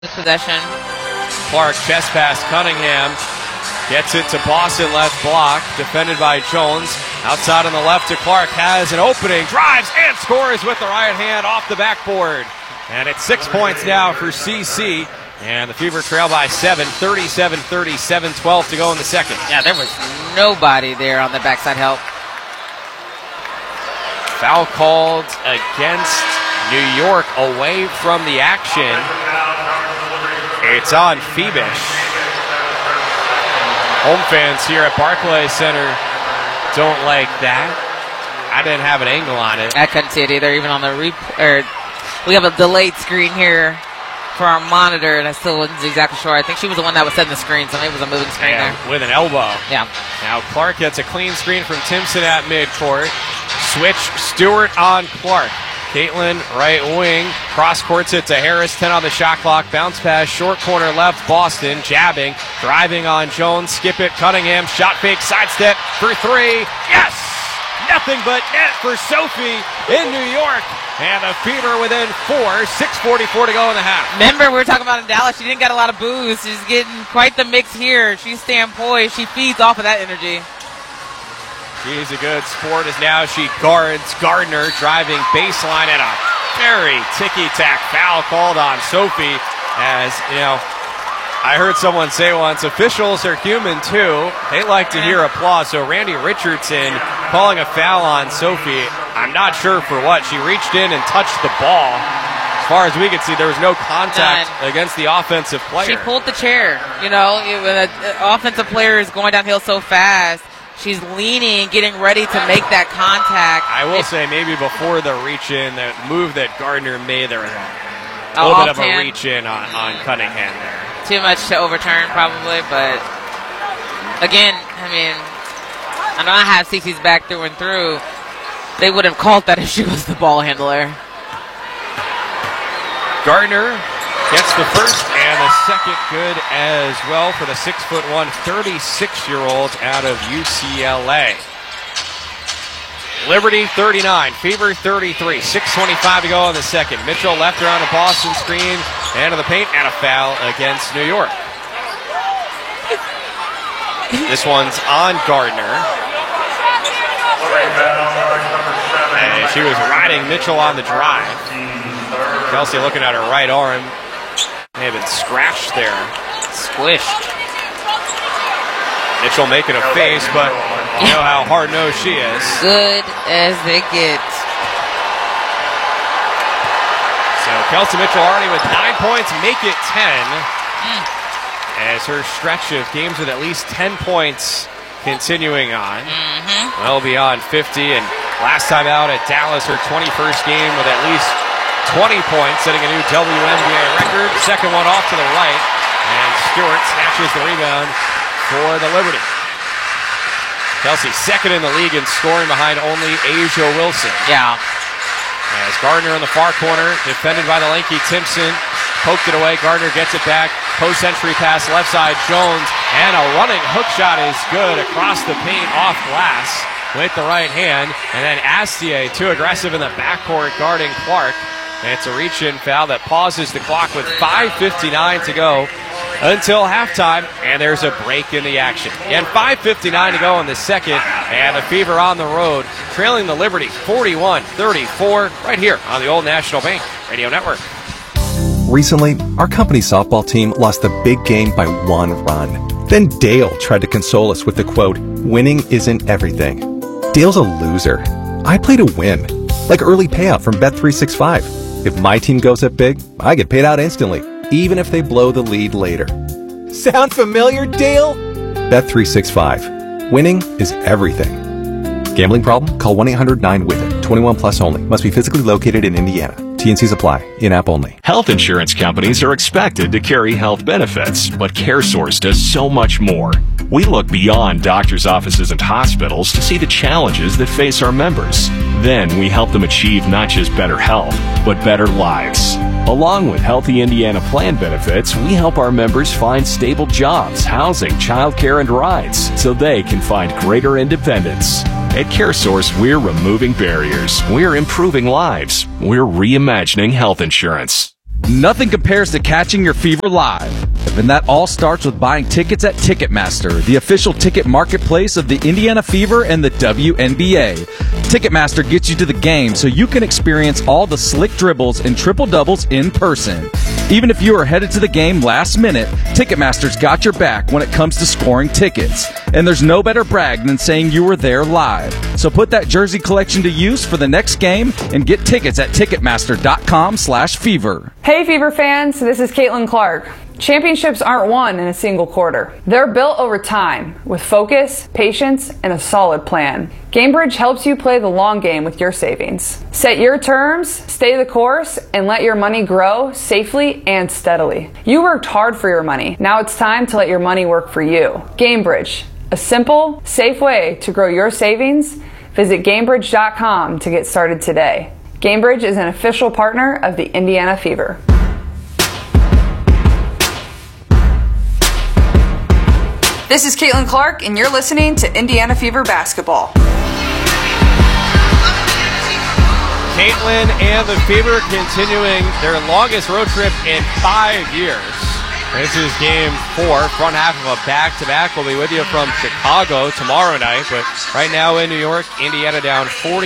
Possession. Clark, chest pass, Cunningham. Gets it to Boston, left block. Defended by Jones. Outside on the left to Clark. Has an opening. Drives and scores with the right hand off the backboard. And it's 6 points now for CC. And the Fever trail by 7. 37-37, 12 to go in the second. Yeah, there was nobody there on the backside help. Foul called against New York away from the action. It's on Phoebish. Home fans here at Barclays Center don't like that. I didn't have an angle on it. I couldn't see it either, even on the replay. We have a delayed screen here for our monitor, and I still wasn't exactly sure. I think she was the one that was setting the screen, so maybe it was a moving screen there. With an elbow. Yeah. Now Clark gets a clean screen from Timpson at midcourt. Switch, Stewart on Clark. Caitlin, right wing, cross courts it to Harris, 10 on the shot clock, bounce pass, short corner left, Boston, jabbing, driving on Jones, skip it, Cunningham, shot fake, sidestep for three, yes! Nothing but net for Sophie in New York, and the Fever within 4, 6:44 to go in the half. Remember, we were talking about in Dallas, she didn't get a lot of booze, she's getting quite the mix here, she's staying poised, she feeds off of that energy. She's a good sport as now she guards Gardner, driving baseline, and a very ticky-tack foul called on Sophie. As, you know, I heard someone say once, officials are human too. They like to hear applause. So Randy Richardson calling a foul on Sophie. I'm not sure for what. She reached in and touched the ball. As far as we could see, there was no contact against the offensive player. She pulled the chair. You know, when an offensive player is going downhill so fast, she's leaning, getting ready to make that contact. I will say maybe before the reach-in, the move that Gardner made, there was a little bit of a reach-in on Cunningham there. Too much to overturn probably, but again, I mean, I know I have CC's back through and through. They would have called that if she was the ball handler. Gardner gets the first and the second good as well for the 6'1", 36-year-old out of UCLA. Liberty 39, Fever 33, 6:25 to go in the second. Mitchell left her on a Boston screen, and to the paint, and a foul against New York. This one's on Gardner. And she was riding Mitchell on the drive. Kelsey looking at her right arm. May have been scratched there. Squished. Mitchell making a face, but you know how hard-nosed she is. Good as they get. So Kelsey Mitchell already with 9 points, make it 10. As her stretch of games with at least 10 points continuing on. Well beyond 50, and last time out at Dallas, her 21st game with at least 20 points, setting a new WNBA record. Second one off to the right, and Stewart snatches the rebound for the Liberty. Kelsey second in the league in scoring behind only Asia Wilson. Yeah. As Gardner in the far corner, defended by the lanky Timpson, poked it away. Gardner gets it back. Post-entry pass left side, Jones, and a running hook shot is good across the paint off glass with the right hand. And then Astier, too aggressive in the backcourt, guarding Clark. And it's a reach-in foul that pauses the clock with 5:59 to go until halftime, and there's a break in the action. And 5:59 to go in the second, and the Fever on the road, trailing the Liberty 41-34, right here on the Old National Bank Radio Network. Recently, our company softball team lost a big game by 1 run. Then Dale tried to console us with the quote, "Winning isn't everything." Dale's a loser. I play to win, like early payout from Bet365. If my team goes up big, I get paid out instantly, even if they blow the lead later. Sound familiar, Dale? Bet365. Winning is everything. Gambling problem? Call 1-800-9-WITH-IT. 21 plus only. Must be physically located in Indiana. T&Cs apply. In-app only. Health insurance companies are expected to carry health benefits, but CareSource does so much more. We look beyond doctors' offices and hospitals to see the challenges that face our members. Then we help them achieve not just better health, but better lives. Along with Healthy Indiana plan benefits, we help our members find stable jobs, housing, childcare, and rides so they can find greater independence. At CareSource, we're removing barriers. We're improving lives. We're reimagining health insurance. Nothing compares to catching your fever live. And that all starts with buying tickets at Ticketmaster, the official ticket marketplace of the Indiana Fever and the WNBA. Ticketmaster gets you to the game so you can experience all the slick dribbles and triple doubles in person. Even if you are headed to the game last minute, Ticketmaster's got your back when it comes to scoring tickets. And there's no better brag than saying you were there live. So put that jersey collection to use for the next game and get tickets at Ticketmaster.com/fever. Hey Fever fans, this is Caitlin Clark. Championships aren't won in a single quarter. They're built over time with focus, patience, and a solid plan. Gamebridge helps you play the long game with your savings. Set your terms, stay the course, and let your money grow safely and steadily. You worked hard for your money. Now it's time to let your money work for you. Gamebridge, a simple, safe way to grow your savings. Visit Gamebridge.com to get started today. Gamebridge is an official partner of the Indiana Fever. This is Caitlin Clark, and you're listening to Indiana Fever Basketball. Caitlin and the Fever continuing their longest road trip in 5 years. This is game 4, front half of a back-to-back. We'll be with you from Chicago tomorrow night, but right now in New York, Indiana down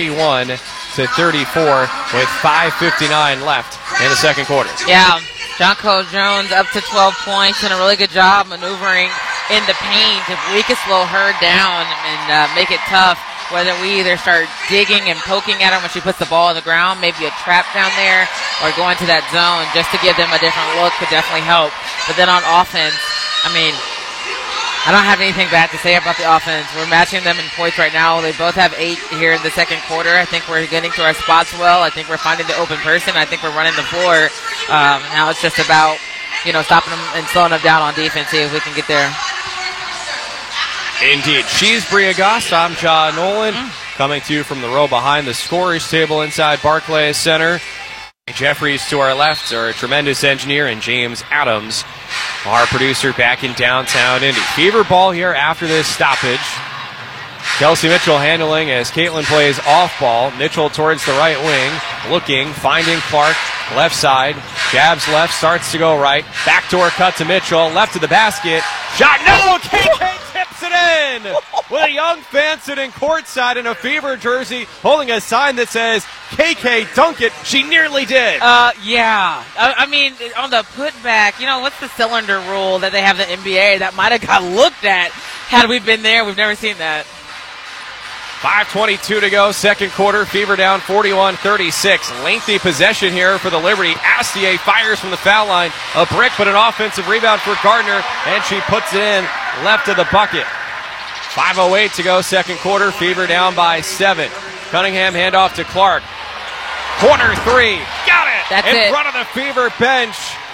41-34 with 5:59 left in the second quarter. Yeah, Jonko Jones up to 12 points and a really good job maneuvering in the paint. If we could slow her down and make it tough, whether we either start digging and poking at her when she puts the ball on the ground, maybe a trap down there, or go into that zone just to give them a different look could definitely help. But then on offense, I mean, I don't have anything bad to say about the offense. We're matching them in points right now. They both have 8 here in the second quarter. I think we're getting to our spots well. I think we're finding the open person. I think we're running the floor. Now it's just about, stopping them and slowing them down on defense, see if we can get there. Indeed. She's Bria Goss. I'm John Nolan, coming to you from the row behind the scorer's table inside Barclays Center. Jeffries to our left, our tremendous engineer, and James Adams, our producer, back in downtown Indy. Fever ball here after this stoppage. Kelsey Mitchell handling as Caitlin plays off ball. Mitchell towards the right wing, looking, finding Clark, left side. Jabs left, starts to go right. Backdoor cut to Mitchell, left to the basket. Shot, no! KK tips it in! With a young fan sitting courtside in a Fever jersey, holding a sign that says, KK dunk it. She nearly did. Yeah. I mean, on the putback, what's the cylinder rule that they have in the NBA that might have got looked at had we been there? We've never seen that. 5:22 to go, second quarter. Fever down 41-36. Lengthy possession here for the Liberty. Astier fires from the foul line. A brick, but an offensive rebound for Gardner, and she puts it in left of the bucket. 5:08 to go, second quarter. Fever down by 7. Cunningham handoff to Clark. Corner 3. Got it! That's in it. Front of the Fever bench.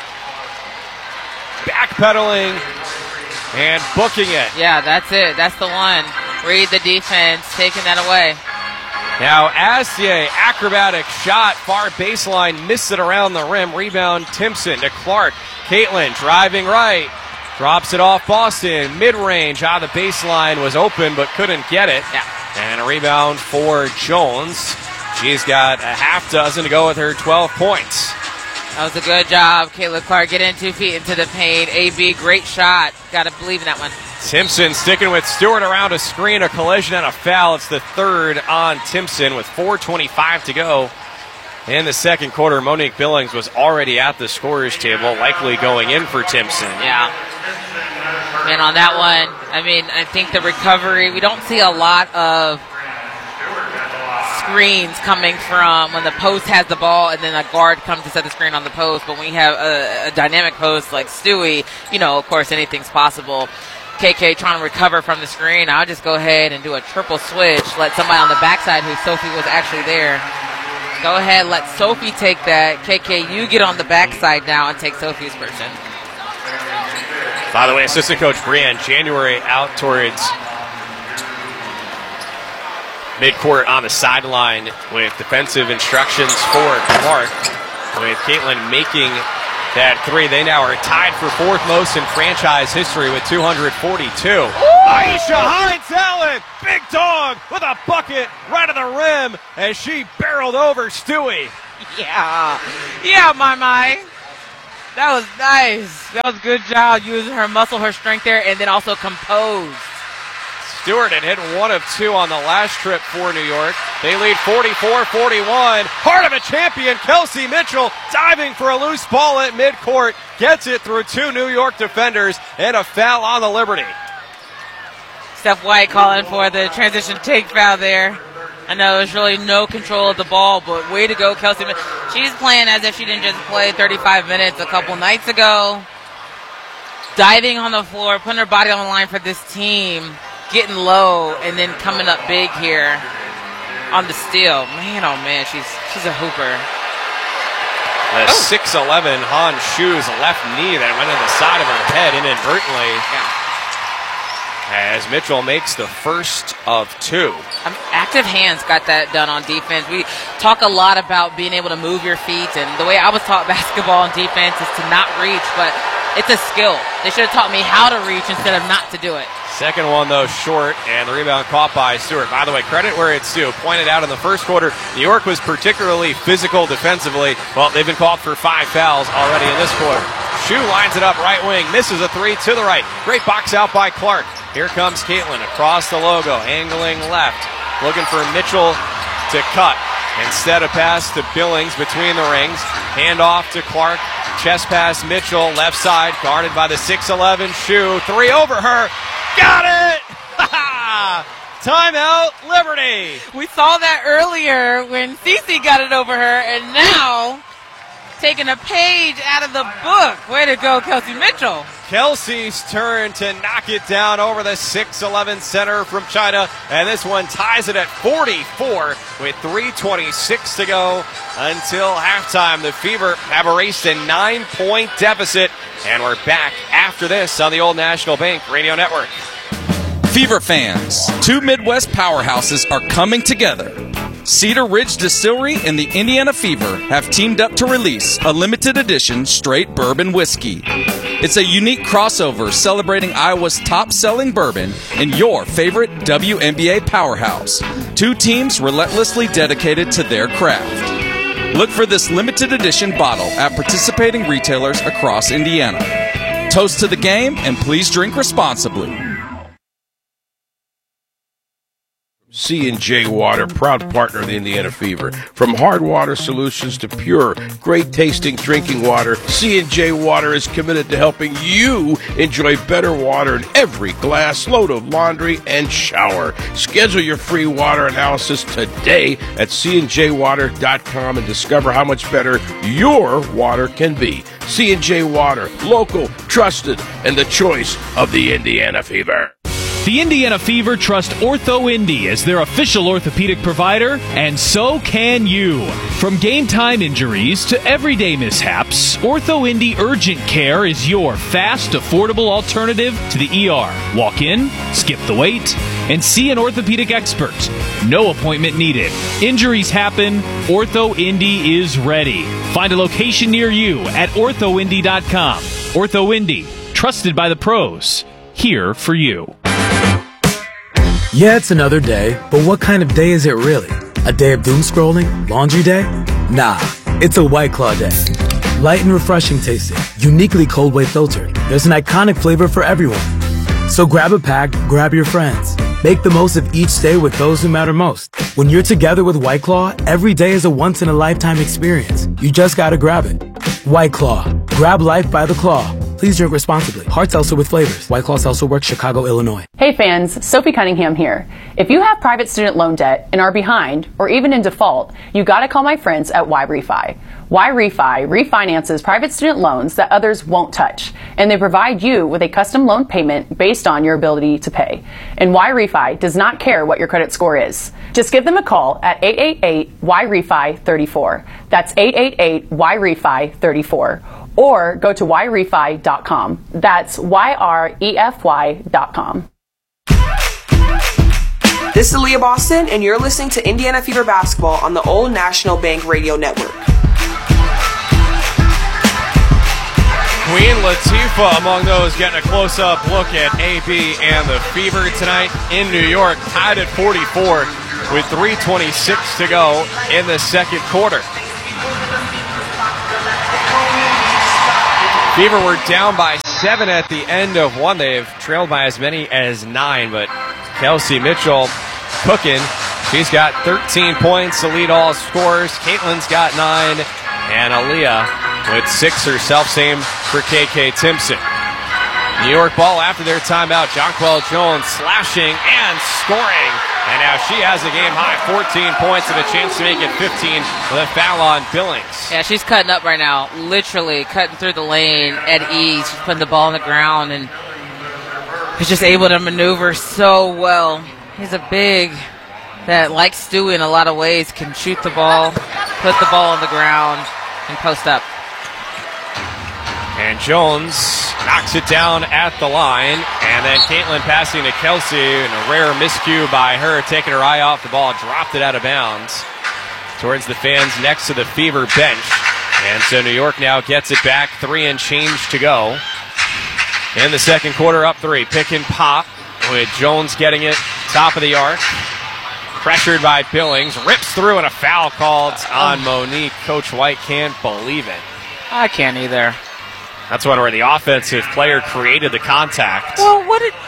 Backpedaling and booking it. Yeah, that's it. That's the one. Read the defense, taking that away. Now Astier, acrobatic shot, far baseline, missed it around the rim. Rebound Timpson to Clark. Caitlin driving right, drops it off Boston. Mid-range out of the baseline, was open but couldn't get it. Yeah. And a rebound for Jones. She's got a half dozen to go with her 12 points. That was a good job. Caitlin Clark getting 2 feet into the paint. AB, great shot. Got to believe in that one. Timpson sticking with Stewart around a screen, a collision, and a foul. It's the third on Timpson with 4:25 to go in the second quarter. Monique Billings was already at the scorer's table, likely going in for Timpson. Yeah. And on that one, I think the recovery, we don't see a lot of screens coming from when the post has the ball and then a guard comes to set the screen on the post. But when we have a dynamic post like Stewie, of course, anything's possible. KK trying to recover from the screen. I'll just go ahead and do a triple switch. Let somebody on the backside who Sophie was actually there. Go ahead, let Sophie take that. KK, you get on the backside now and take Sophie's person. By the way, assistant coach Brian January out towards midcourt on the sideline with defensive instructions for Clark. With Caitlin making that 3, they now are tied for 4th most in franchise history with 242. Aisha Hines-Allen, big dog with a bucket right of the rim as she barreled over Stewie. Yeah, my. That was nice. That was a good job using her muscle, her strength there, and then also composed. Stewart had hit 1 of 2 on the last trip for New York. They lead 44-41. Heart of a champion, Kelsey Mitchell, diving for a loose ball at midcourt. Gets it through 2 New York defenders and a foul on the Liberty. Steph White calling for the transition take foul there. I know there's really no control of the ball, but way to go, Kelsey. She's playing as if she didn't just play 35 minutes a couple nights ago. Diving on the floor, putting her body on the line for this team. Getting low and then coming up big here on the steal. Man, oh man, she's a hooper. The 6'11" Han Shu's left knee that went in the side of her head inadvertently. As Mitchell makes the first of 2. Active hands got that done on defense. We talk a lot about being able to move your feet, and the way I was taught basketball and defense is to not reach, but it's a skill. They should have taught me how to reach instead of not to do it. Second one, though, short, and the rebound caught by Stewart. By the way, credit where it's due. Pointed out in the first quarter, New York was particularly physical defensively. Well, they've been called for 5 fouls already in this quarter. Shu lines it up right wing, misses a 3 to the right. Great box out by Clark. Here comes Caitlin across the logo, angling left, looking for Mitchell to cut. Instead, a pass to Billings between the rings. Hand off to Clark. Chest pass, Mitchell, left side, guarded by the 6'11" Shu. 3 over her. Got it! Timeout, Liberty! We saw that earlier when Cece got it over her, and now taking a page out of the book. Way to go, Kelsey Mitchell. Kelsey's turn to knock it down over the 6'11" center from China, and this one ties it at 44 with 3:26 to go until halftime. The Fever have erased a 9-point deficit, and we're back after this on the Old National Bank Radio Network. Fever fans, 2 Midwest powerhouses are coming together. Cedar Ridge Distillery and the Indiana Fever have teamed up to release a limited edition straight bourbon whiskey. It's a unique crossover celebrating Iowa's top-selling bourbon and your favorite WNBA powerhouse. 2 teams relentlessly dedicated to their craft. Look for this limited edition bottle at participating retailers across Indiana. Toast to the game, and please drink responsibly. C&J Water, proud partner of the Indiana Fever. From hard water solutions to pure, great-tasting drinking water, C&J Water is committed to helping you enjoy better water in every glass, load of laundry, and shower. Schedule your free water analysis today at cnjwater.com and discover how much better your water can be. C&J Water, local, trusted, and the choice of the Indiana Fever. The Indiana Fever trust OrthoIndy as their official orthopedic provider, and so can you. From game-time injuries to everyday mishaps, OrthoIndy Urgent Care is your fast, affordable alternative to the ER. Walk in, skip the wait, and see an orthopedic expert. No appointment needed. Injuries happen. OrthoIndy is ready. Find a location near you at orthoindy.com. OrthoIndy, trusted by the pros. Here for you. Yeah, it's another day, but what kind of day is it really? A day of doom scrolling? Laundry day? Nah, it's a White Claw day. Light and refreshing tasting, uniquely cold way filtered. There's an iconic flavor for everyone. So grab a pack, grab your friends. Make the most of each day with those who matter most. When you're together with White Claw, every day is a once-in-a-lifetime experience. You just gotta grab it. White Claw. Grab life by the claw. Please drink responsibly. Hard seltzer with flavors. White Claw Seltzer Works, Chicago, Illinois. Hey fans, Sophie Cunningham here. If you have private student loan debt and are behind or even in default, you gotta call my friends at YRefi. YRefi refinances private student loans that others won't touch, and they provide you with a custom loan payment based on your ability to pay. And YRefi does not care what your credit score is. Just give them a call at 888-YRefi-34. That's 888-YRefi-34. Or go to YRefi.com. That's YREFY.com. This is Leah Boston, and you're listening to Indiana Fever Basketball on the Old National Bank Radio Network. Queen Latifah among those getting a close-up look at AB and the Fever tonight in New York, tied at 44 with 3:26 to go in the second quarter. Fever were down by 7 at the end of one. They've trailed by as many as 9, but Kelsey Mitchell cooking. She's got 13 points to lead all scorers. Caitlin's got 9, and Aaliyah with 6 herself. Same for KK Timpson. New York ball after their timeout. Jonquel Jones slashing and scoring. And now she has a game-high 14 points and a chance to make it 15 with a foul on Billings. Yeah, she's cutting up right now. Literally cutting through the lane at ease. She's putting the ball on the ground and is just able to maneuver so well. He's a big that, like Stewie in a lot of ways, can shoot the ball, put the ball on the ground, and post up. And Jones knocks it down at the line. And then Caitlin passing to Kelsey. And a rare miscue by her, taking her eye off the ball, dropped it out of bounds towards the fans next to the Fever bench. And so New York now gets it back. 3 and change to go. In the second quarter, up 3. Pick and pop with Jones getting it top of the arc. Pressured by Billings. Rips through and a foul called on Monique. Coach White can't believe it. I can't either. That's one where the offensive player created the contact. Well,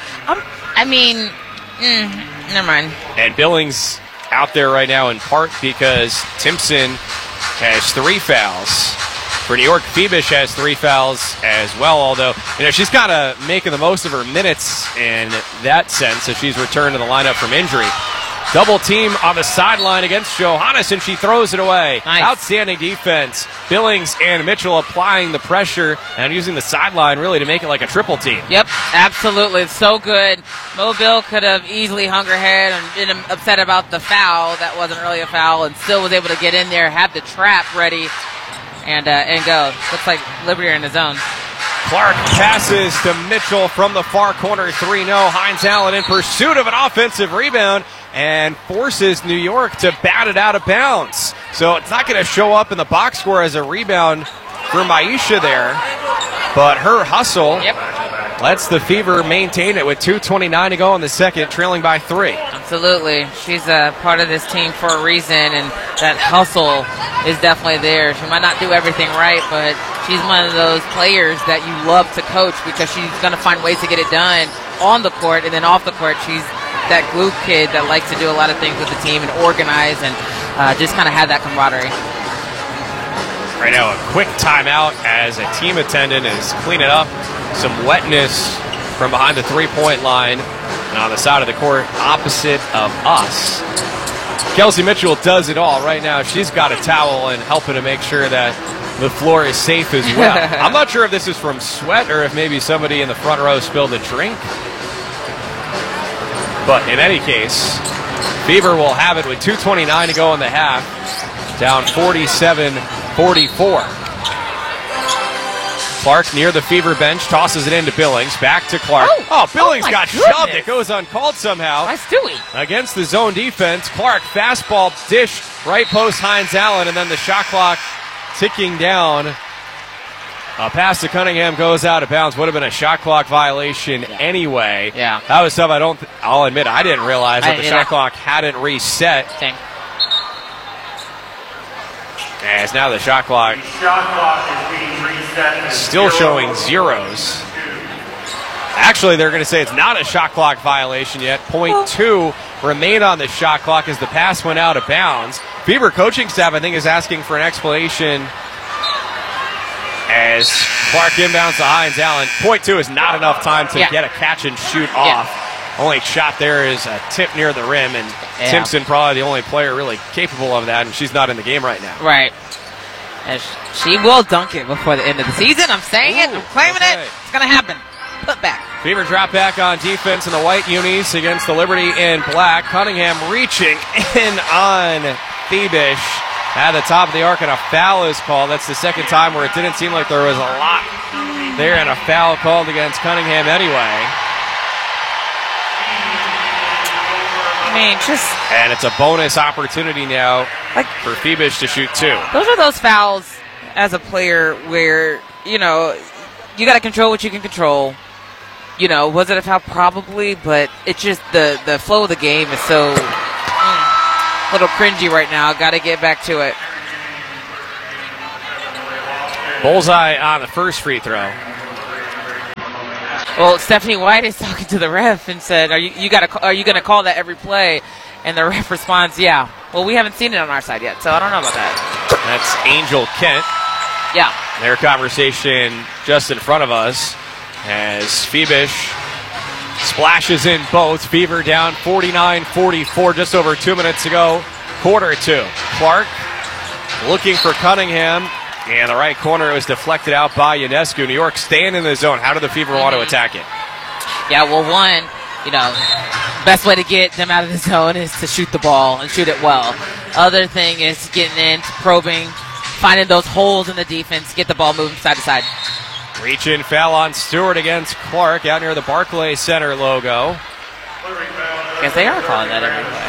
never mind. And Billings out there right now in part because Timpson has 3 fouls. For New York, Phoebish has 3 fouls as well, although she's kind of making the most of her minutes in that sense as she's returned to the lineup from injury. Double team on the sideline against Johannes, and she throws it away. Nice. Outstanding defense. Billings and Mitchell applying the pressure and using the sideline really to make it like a triple team. Yep, absolutely. It's so good. Mobile could have easily hung her head and been upset about the foul. That wasn't really a foul, and still was able to get in there, have the trap ready, and go. Looks like Liberty are in the zone. Clark passes to Mitchell from the far corner. 3-0. Hines Allen in pursuit of an offensive rebound and forces New York to bat it out of bounds. So it's not going to show up in the box score as a rebound for Maisha there, but her hustle lets the Fever maintain it with 2:29 to go in the second, trailing by 3. Absolutely. She's a part of this team for a reason, and that hustle is definitely there. She might not do everything right, but she's one of those players that you love to coach because she's going to find ways to get it done on the court, and then off the court, she's that glue kid that likes to do a lot of things with the team and organize and just kind of have that camaraderie. Right now, a quick timeout as a team attendant is cleaning up some wetness from behind the three-point line and on the side of the court opposite of us. Kelsey Mitchell does it all right now. She's got a towel and helping to make sure that the floor is safe as well. I'm not sure if this is from sweat or if maybe somebody in the front row spilled a drink. But in any case, Fever will have it with 2:29 to go in the half, down 47-44. Clark near the Fever bench, tosses it into Billings, back to Clark. Billings got shoved. It goes uncalled somehow. Nice Stewie. Against the zone defense, Clark fastball dish, right post Hines Allen, and then the shot clock ticking down. A pass to Cunningham goes out of bounds. Would have been a shot clock violation anyway. Yeah. That was stuff I'll admit I didn't realize that the shot clock hadn't reset. Same. As now the shot clock is being reset. Still showing zeros. Actually, they're going to say it's not a shot clock violation yet. .2 remain on the shot clock as the pass went out of bounds. Fever coaching staff, I think, is asking for an explanation as Clark inbounds to Hines Allen. .2 is not enough time to get a catch and shoot off. Only shot there is a tip near the rim, and Timpson probably the only player really capable of that, and she's not in the game right now. Right. And she will dunk it before the end of the season. I'm saying it. I'm claiming it. It's going to happen. Put back. Fever drop back on defense in the white unis against the Liberty in black. Cunningham reaching in on Phoebish at the top of the arc, and a foul is called. That's the second time where it didn't seem like there was a lot there, and a foul called against Cunningham anyway. And it's a bonus opportunity now for Phoebish to shoot 2. Those are those fouls as a player where, you got to control what you can control. Was it a foul? Probably, but it's just the flow of the game is so a little cringy right now. Got to get back to it. Bullseye on the first free throw. Well, Stephanie White is talking to the ref and said, are you going to call that every play? And the ref responds, yeah. Well, we haven't seen it on our side yet, so I don't know about that. That's Angel Kent. Yeah. Their conversation just in front of us as Phoebish splashes in both. Fever down 49-44 just over 2 minutes ago. Quarter 2. Clark looking for Cunningham. And the right corner was deflected out by Ionescu. New York staying in the zone. How do the Fever want to attack it? Yeah, well, one, best way to get them out of the zone is to shoot the ball and shoot it well. Other thing is getting in, probing, finding those holes in the defense, get the ball moving side to side. Reach-in foul on Stewart against Clark out near the Barclays Center logo. I guess they are calling that every play.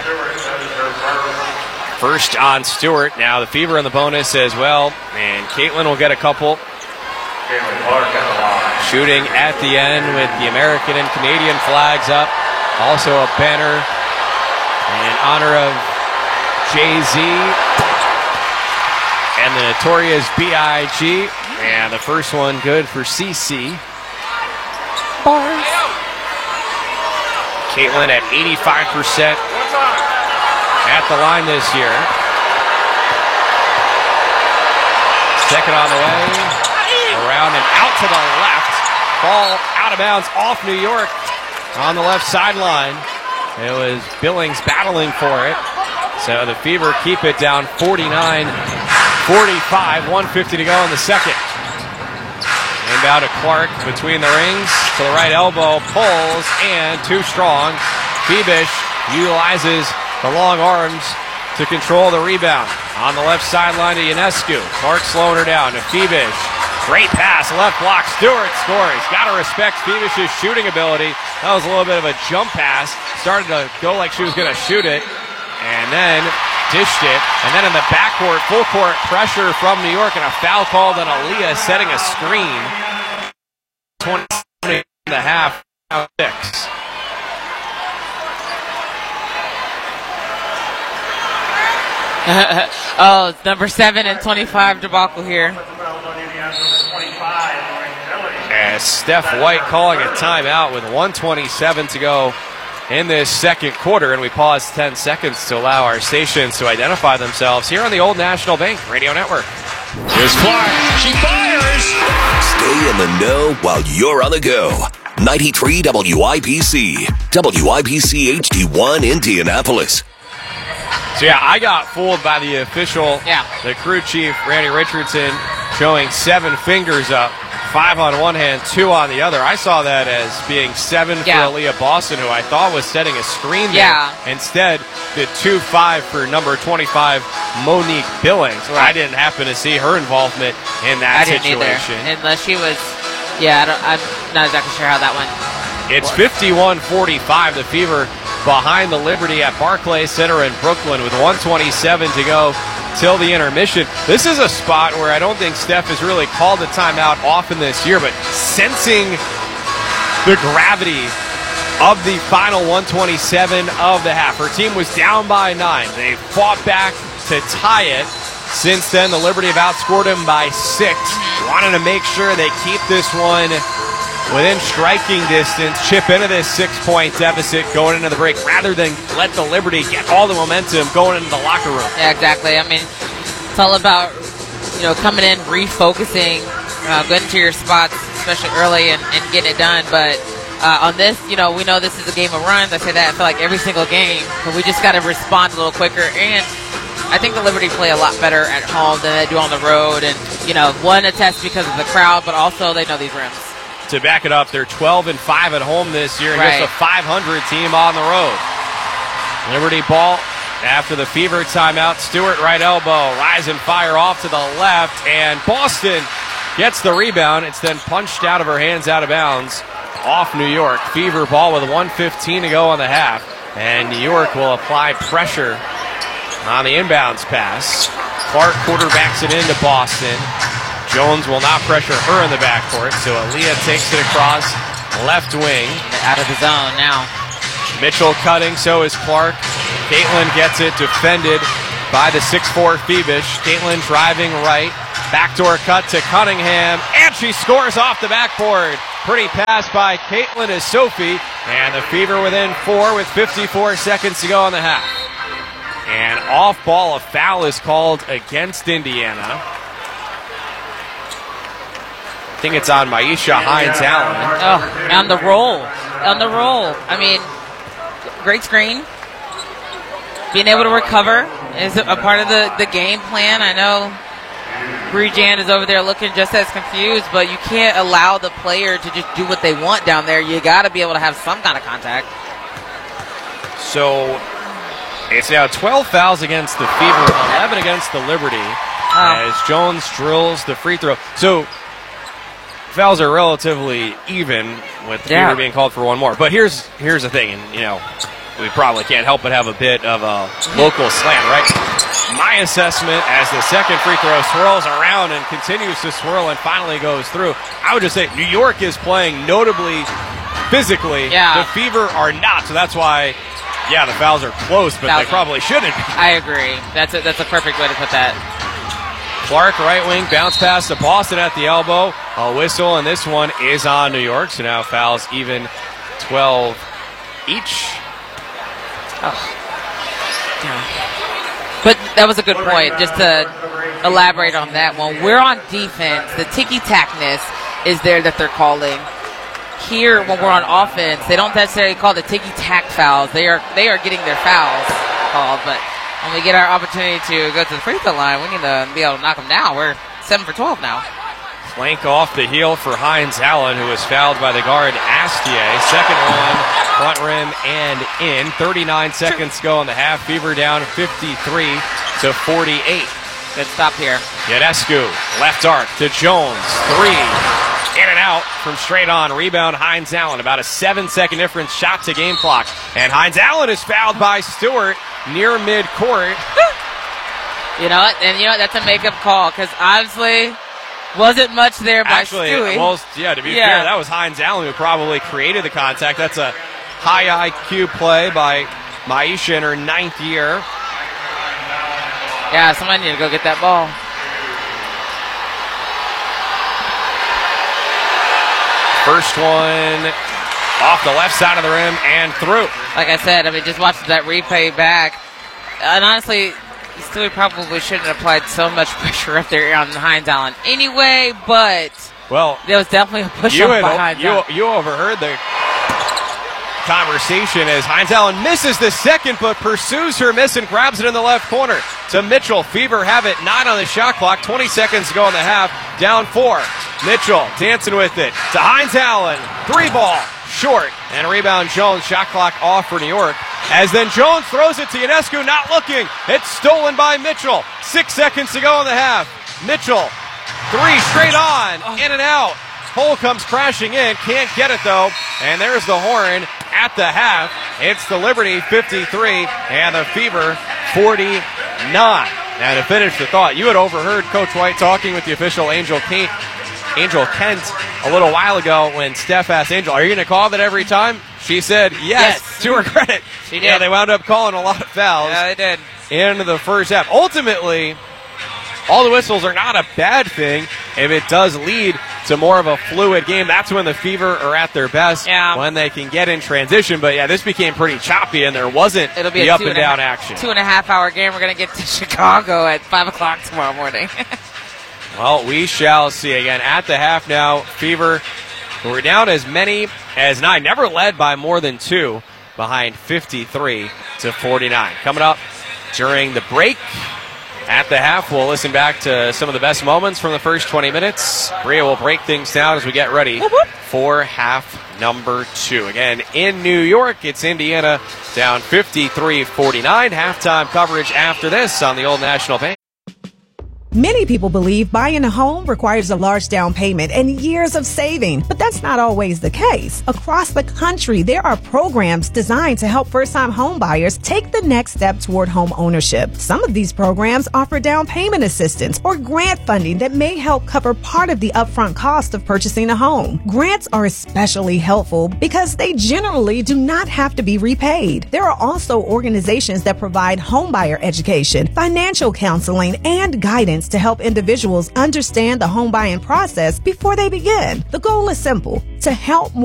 First on Stewart. Now the Fever in the bonus as well. And Caitlin will get a couple. Shooting at the end with the American and Canadian flags up. Also a banner in honor of Jay-Z and the Notorious B.I.G. And the first one good for CC. Bars. Caitlin at 85% at the line this year. Second on the way. Around and out to the left. Ball out of bounds off New York on the left sideline. It was Billings battling for it. So the Fever keep it down 49-45. 1:50 to go in the second. Inbound to Clark between the rings. To the right elbow. Pulls and too strong. Phoebish utilizes the long arms to control the rebound. On the left sideline to Ionescu. Clark slowing her down to Phoebish. Great pass, left block. Stewart scores. Got to respect Phoebish's shooting ability. That was a little bit of a jump pass. Started to go like she was going to shoot it. And then dished it. And then in the backcourt, full court pressure from New York and a foul called on Aaliyah setting a screen. 20 and a half, now 6. Oh, it's number 7 and 25 debacle here. As Steph White calling a timeout with 1:27 to go in this second quarter, and we pause 10 seconds to allow our stations to identify themselves here on the Old National Bank Radio Network. Here's Clark. She fires. Stay in the know while you're on the go. 93 WIBC. WIBC HD1 Indianapolis. So yeah, I got fooled by the official, the crew chief, Randy Richardson, showing 7 fingers up, 5 on one hand, 2 on the other. I saw that as being 7 for Aaliyah Boston, who I thought was setting a screen there. Instead, the 2-5 for number 25, Monique Billings. Right. I didn't happen to see her involvement in that situation. Unless she was, I'm not exactly sure how that went. It's 51-45, the Fever behind the Liberty at Barclays Center in Brooklyn with 1:27 to go till the intermission. This is a spot where I don't think Steph has really called a timeout often this year, but sensing the gravity of the final 1:27 of the half. Her team was down by 9. They fought back to tie it. Since then, the Liberty have outscored them by 6. Wanting to make sure they keep this one within striking distance, chip into this 6-point deficit going into the break, rather than let the Liberty get all the momentum going into the locker room. Yeah, exactly. I mean, it's all about, coming in, refocusing, getting to your spots, especially early, and getting it done. But on this, we know this is a game of runs. I say that I feel like every single game, but we just got to respond a little quicker. And I think the Liberty play a lot better at home than they do on the road. And, one, a test because of the crowd, but also they know these rims. To back it up, they're 12-5 at home this year, and just a 500 team on the road. Liberty ball after the Fever timeout. Stewart right elbow, rise and fire off to the left, and Boston gets the rebound. It's then punched out of her hands, out of bounds, off New York. Fever ball with 1:15 to go on the half, and New York will apply pressure on the inbounds pass. Clark quarterbacks it into Boston. Jones will not pressure her in the backcourt, so Aaliyah takes it across left wing. Out of the zone now. Mitchell cutting, so is Clark. Caitlin gets it defended by the 6'4 Phoebish. Caitlin driving right, Backdoor cut to Cunningham, and she scores off the backboard. Pretty pass by Caitlin as Sophie, and the Fever within 4 with 54 seconds to go in the half. And off ball, a foul is called against Indiana. I think it's on Maisha Hines-Allen. Oh, on the roll. On the roll. I mean, great screen. Being able to recover is a part of the game plan. I know Bree Jan is over there looking just as confused, but you can't allow the player to just do what they want down there. You got to be able to have some kind of contact. So it's now 12 fouls against the Fever, 11 against the Liberty, as Jones drills the free throw. So fouls are relatively even with the Fever being called for one more. But here's the thing, and we probably can't help but have a bit of a local slant, right? My assessment as the second free throw swirls around and continues to swirl and finally goes through, I would just say New York is playing notably physically. Yeah. The Fever are not, so that's why, the fouls are close, but they probably shouldn't be. I agree. That's a perfect way to put that. Clark, right wing, bounce pass to Boston at the elbow. A whistle, and this one is on New York, so now fouls even 12 each. But that was a good point, just to elaborate on that one. We're on defense. The ticky-tackness is there that they're calling. Here, when we're on offense, they don't necessarily call the ticky-tack fouls. They are getting their fouls called, but when we get our opportunity to go to the free throw line, we need to be able to knock them down. We're 7 for 12 now. Flank off the heel for Hines-Allen, who was fouled by the guard Astier. Second one, front rim and in. 39 seconds to go in the half. Fever down 53 to 48. Good stop here. Ionescu, left arc to Jones. 3. In and out from straight on. Rebound Hines-Allen. About a 7-second difference. Shot to game clock. And Hines-Allen is fouled by Stewart near midcourt. You know what? And that's a makeup call, because obviously wasn't much there by Stewie. Well, to be fair, that was Hines-Allen who probably created the contact. That's a high IQ play by Maisha in her 9th year. Yeah, somebody need to go get that ball. First one off the left side of the rim and through. Like I said, just watch that replay back. And honestly, Stewie probably shouldn't have applied so much pressure up there on Hines-Allen anyway, but there was definitely a push-up by Hines-Allen. You overheard the conversation as Hines-Allen misses the second, but pursues her miss and grabs it in the left corner to Mitchell. Fever have it, 9 on the shot clock, 20 seconds to go in the half, down 4. Mitchell dancing with it to Hines-Allen, 3 ball, short, and rebound Jones, shot clock off for New York. As then Jones throws it to Ionescu, not looking. It's stolen by Mitchell. 6 seconds to go in the half. Mitchell, 3 straight on, in and out. Hole comes crashing in, can't get it though. And there's the horn at the half. It's the Liberty 53 and the Fever 49. Now to finish the thought, you had overheard Coach White talking with the official Angel Kent a little while ago when Steph asked Angel, are you going to call that every time? She said yes. To her credit. She did. Yeah, they wound up calling a lot of fouls. Yeah, they did. Into the first half. Ultimately, all the whistles are not a bad thing if it does lead to more of a fluid game. That's when the Fever are at their best, when they can get in transition. But, this became pretty choppy, and there wasn't the up-and-down action. 2.5-hour game. We're going to get to Chicago at 5 o'clock tomorrow morning. Well, we shall see. Again, at the half now, Fever, who were down as many as 9, never led by more than 2, behind 53 to 49. Coming up during the break, at the half, we'll listen back to some of the best moments from the first 20 minutes. Bria will break things down as we get ready for half number 2. Again, in New York, it's Indiana down 53-49. Halftime coverage after this on the Old National Bank. Many people believe buying a home requires a large down payment and years of saving, but that's not always the case. Across the country, there are programs designed to help first-time home buyers take the next step toward home ownership. Some of these programs offer down payment assistance or grant funding that may help cover part of the upfront cost of purchasing a home. Grants are especially helpful because they generally do not have to be repaid. There are also organizations that provide homebuyer education, financial counseling, and guidance guidance to help individuals understand the home buying process before they begin. The goal is simple: to help